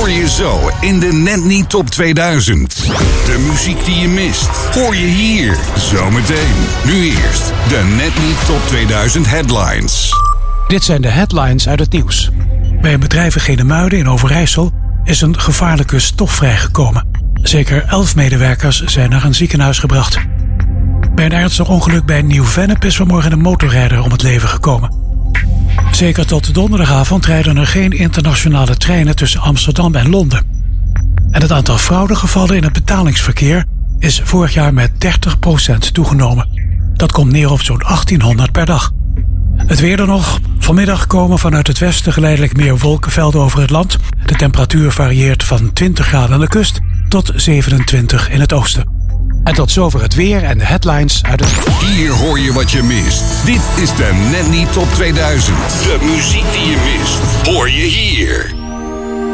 hoor je zo in de Net Niet Top 2000. De muziek die je mist, hoor je hier. Zometeen. Nu eerst de Net Niet Top 2000 headlines. Dit zijn de headlines uit het nieuws. Bij een bedrijf in Genemuiden in Overijssel is een gevaarlijke stof vrijgekomen. Zeker 11 medewerkers zijn naar een ziekenhuis gebracht. Bij een ernstig ongeluk bij Nieuw-Vennep is vanmorgen een motorrijder om het leven gekomen. Zeker tot donderdagavond rijden er geen internationale treinen tussen Amsterdam en Londen. En het aantal fraudegevallen in het betalingsverkeer is vorig jaar met 30% toegenomen. Dat komt neer op zo'n 1800 per dag. Het weer dan nog. Vanmiddag komen vanuit het westen geleidelijk meer wolkenvelden over het land. De temperatuur varieert van 20 graden aan de kust tot 27 in het oosten. En tot zover het weer en de headlines uit het... Hier hoor je wat je mist. Dit is de Net Niet Top 2000. De muziek die je mist, hoor je hier.